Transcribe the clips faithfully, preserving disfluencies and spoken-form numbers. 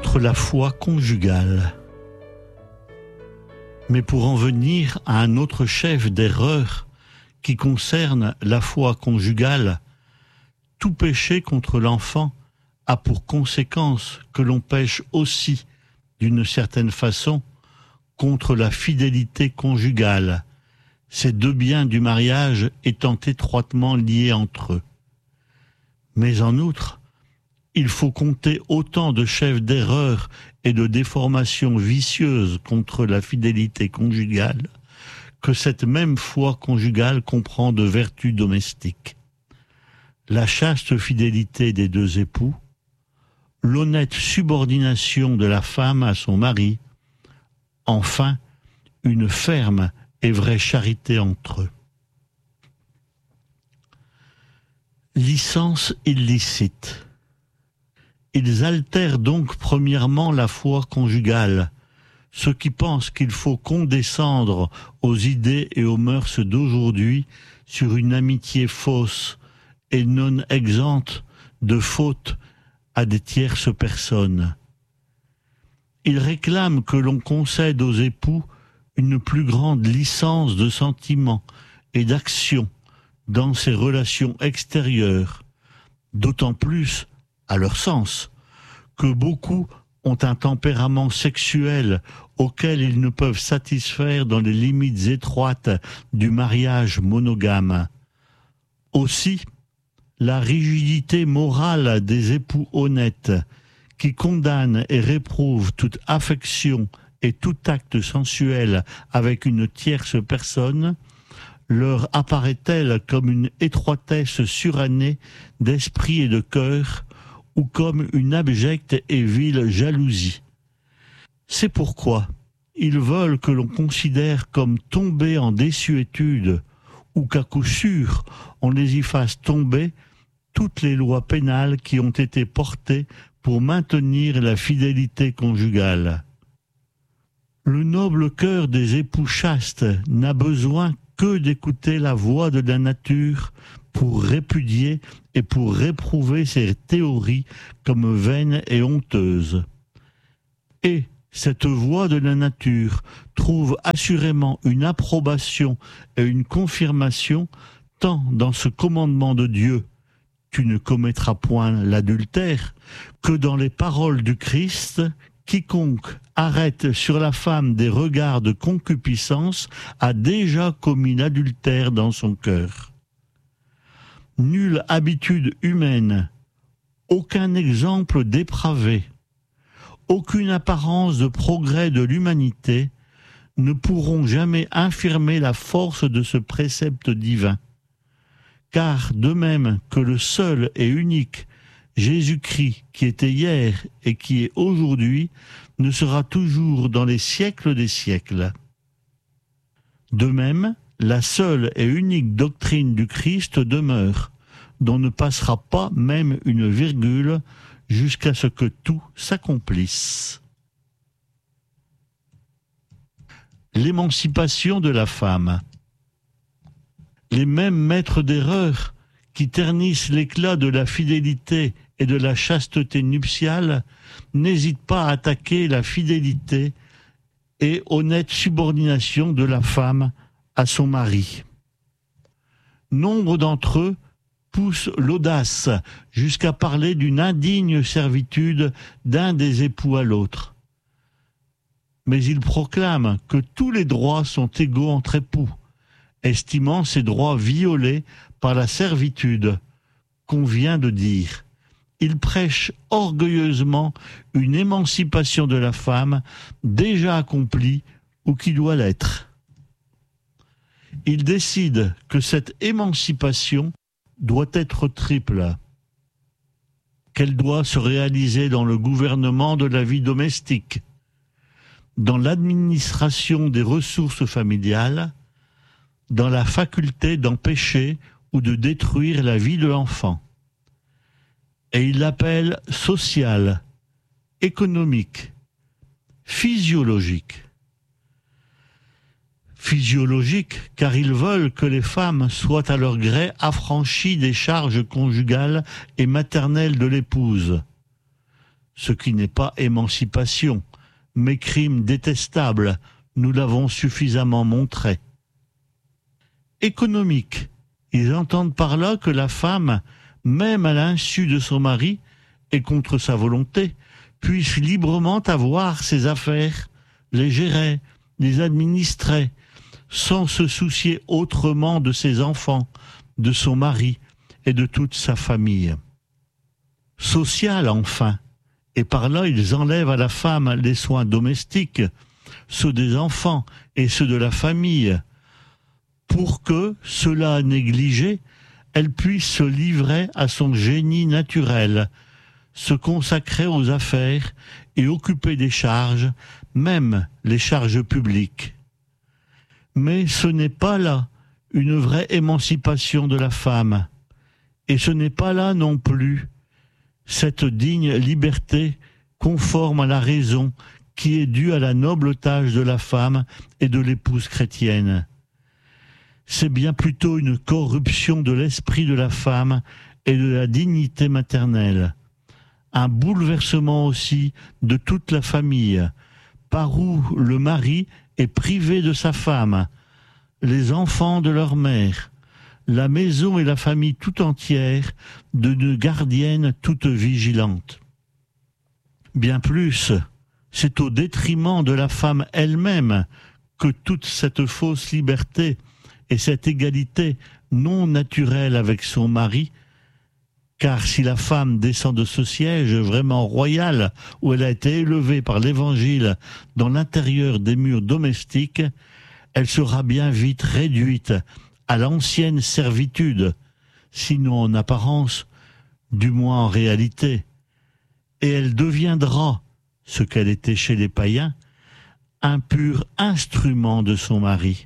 contre la foi conjugale. Mais pour en venir à un autre chef d'erreur qui concerne la foi conjugale, tout péché contre l'enfant a pour conséquence que l'on pêche aussi, d'une certaine façon, contre la fidélité conjugale, ces deux biens du mariage étant étroitement liés entre eux. Mais en outre, il faut compter autant de chefs d'erreur et de déformations vicieuses contre la fidélité conjugale que cette même foi conjugale comprend de vertus domestiques. La chaste fidélité des deux époux, l'honnête subordination de la femme à son mari, enfin, une ferme et vraie charité entre eux. Licence illicite. Ils altèrent donc premièrement la foi conjugale, ceux qui pensent qu'il faut condescendre aux idées et aux mœurs d'aujourd'hui sur une amitié fausse et non exempte de fautes à des tierces personnes. Ils réclament que l'on concède aux époux une plus grande licence de sentiments et d'action dans ces relations extérieures, d'autant plus, à leur sens, que beaucoup ont un tempérament sexuel auquel ils ne peuvent satisfaire dans les limites étroites du mariage monogame. Aussi, la rigidité morale des époux honnêtes qui condamnent et réprouvent toute affection et tout acte sensuel avec une tierce personne leur apparaît-elle comme une étroitesse surannée d'esprit et de cœur ou comme une abjecte et vile jalousie. C'est pourquoi ils veulent que l'on considère comme tombés en désuétude ou qu'à coup sûr on les y fasse tomber toutes les lois pénales qui ont été portées pour maintenir la fidélité conjugale. Le noble cœur des époux chastes n'a besoin que d'écouter la voix de la nature pour répudier et pour réprouver ces théories comme vaines et honteuses. Et cette voix de la nature trouve assurément une approbation et une confirmation tant dans ce commandement de Dieu « Tu ne commettras point l'adultère » que dans les paroles du Christ « Quiconque arrête sur la femme des regards de concupiscence a déjà commis l'adultère dans son cœur. » Nulle habitude humaine, aucun exemple dépravé, aucune apparence de progrès de l'humanité ne pourront jamais infirmer la force de ce précepte divin. Car de même que le seul et unique Jésus-Christ qui était hier et qui est aujourd'hui ne sera toujours dans les siècles des siècles. De même, la seule et unique doctrine du Christ demeure, dont ne passera pas même une virgule jusqu'à ce que tout s'accomplisse. L'émancipation de la femme. Les mêmes maîtres d'erreur qui ternissent l'éclat de la fidélité et de la chasteté nuptiale n'hésitent pas à attaquer la fidélité et honnête subordination de la femme à son mari. Nombre d'entre eux poussent l'audace jusqu'à parler d'une indigne servitude d'un des époux à l'autre. Mais ils proclament que tous les droits sont égaux entre époux, estimant ces droits violés par la servitude qu'on vient de dire. Ils prêchent orgueilleusement une émancipation de la femme déjà accomplie ou qui doit l'être. Ils décident que cette émancipation doit être triple, qu'elle doit se réaliser dans le gouvernement de la vie domestique, dans l'administration des ressources familiales, dans la faculté d'empêcher ou de détruire la vie de l'enfant. Et il l'appelle sociale, économique, physiologique. Physiologique, car ils veulent que les femmes soient à leur gré affranchies des charges conjugales et maternelles de l'épouse. ce qui n'est pas émancipation, mais crime détestable, nous l'avons suffisamment montré. Économique, ils entendent par là que la femme, même à l'insu de son mari et contre sa volonté, puisse librement avoir ses affaires, les gérer, les administrer, sans se soucier autrement de ses enfants, de son mari et de toute sa famille. Social, enfin, et par là ils enlèvent à la femme les soins domestiques, ceux des enfants et ceux de la famille, pour que, cela négligé, elle puisse se livrer à son génie naturel, se consacrer aux affaires et occuper des charges, même les charges publiques. Mais ce n'est pas là une vraie émancipation de la femme, et ce n'est pas là non plus cette digne liberté conforme à la raison qui est due à la noble tâche de la femme et de l'épouse chrétienne. C'est bien plutôt une corruption de l'esprit de la femme et de la dignité maternelle, un bouleversement aussi de toute la famille, par où le mari est privé de sa femme, les enfants de leur mère, la maison et la famille tout entière d'une gardienne toute vigilante. Bien plus, c'est au détriment de la femme elle-même que toute cette fausse liberté et cette égalité non naturelle avec son mari, car si la femme descend de ce siège vraiment royal où elle a été élevée par l'Évangile dans l'intérieur des murs domestiques, elle sera bien vite réduite à l'ancienne servitude, sinon en apparence, du moins en réalité, et elle deviendra, ce qu'elle était chez les païens, un pur instrument de son mari.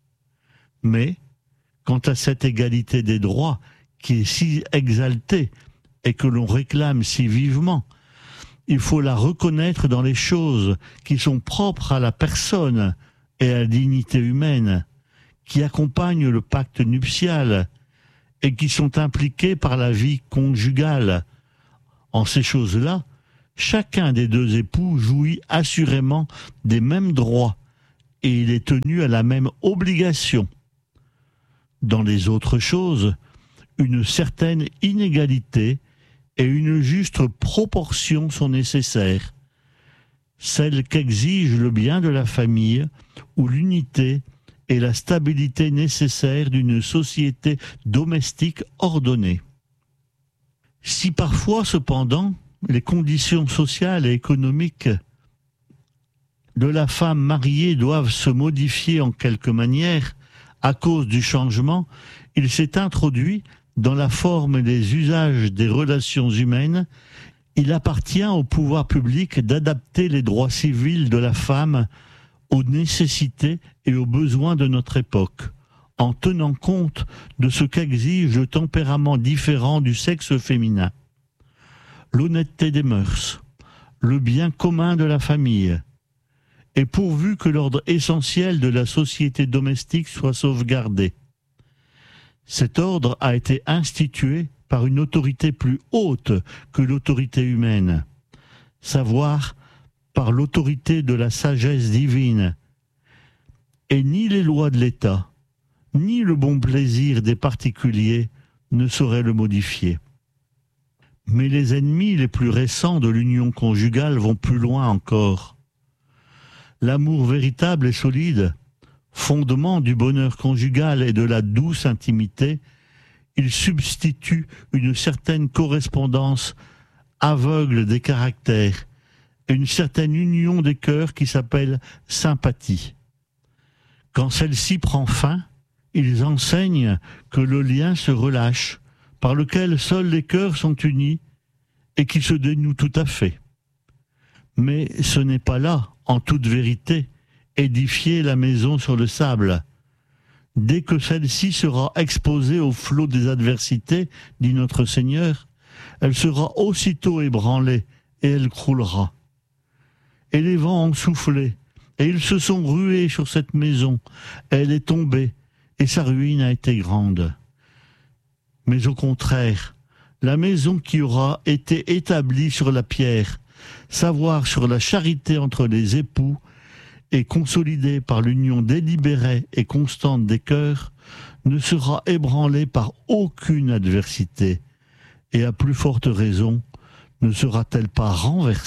Mais, quant à cette égalité des droits qui est si exaltée et que l'on réclame si vivement, il faut la reconnaître dans les choses qui sont propres à la personne et à la dignité humaine, qui accompagnent le pacte nuptial et qui sont impliquées par la vie conjugale. En ces choses-là, chacun des deux époux jouit assurément des mêmes droits et il est tenu à la même obligation. Dans les autres choses, une certaine inégalité et une juste proportion sont nécessaires, celles qu'exige le bien de la famille où l'unité et la stabilité nécessaires d'une société domestique ordonnée. Si parfois, cependant, les conditions sociales et économiques de la femme mariée doivent se modifier en quelque manière, à cause du changement, il s'est introduit dans la forme et les usages des relations humaines. Il appartient au pouvoir public d'adapter les droits civils de la femme aux nécessités et aux besoins de notre époque, en tenant compte de ce qu'exige le tempérament différent du sexe féminin, l'honnêteté des mœurs, le bien commun de la famille, et pourvu que l'ordre essentiel de la société domestique soit sauvegardé. Cet ordre a été institué par une autorité plus haute que l'autorité humaine, savoir par l'autorité de la sagesse divine, et ni les lois de l'État, ni le bon plaisir des particuliers ne sauraient le modifier. Mais les ennemis les plus récents de l'union conjugale vont plus loin encore. L'amour véritable et solide, fondement du bonheur conjugal et de la douce intimité, il substitue une certaine correspondance aveugle des caractères et une certaine union des cœurs qui s'appelle sympathie. Quand celle-ci prend fin, ils enseignent que le lien se relâche, par lequel seuls les cœurs sont unis et qui se dénoue tout à fait. Mais ce n'est pas là, en toute vérité, édifier la maison sur le sable. Dès que celle-ci sera exposée au flot des adversités, dit notre Seigneur, elle sera aussitôt ébranlée et elle croulera. Et les vents ont soufflé, et ils se sont rués sur cette maison. Elle est tombée, et sa ruine a été grande. Mais au contraire, la maison qui aura été établie sur la pierre savoir sur la charité entre les époux et consolidée par l'union délibérée et constante des cœurs, ne sera ébranlée par aucune adversité, et à plus forte raison, ne sera-t-elle pas renversée ?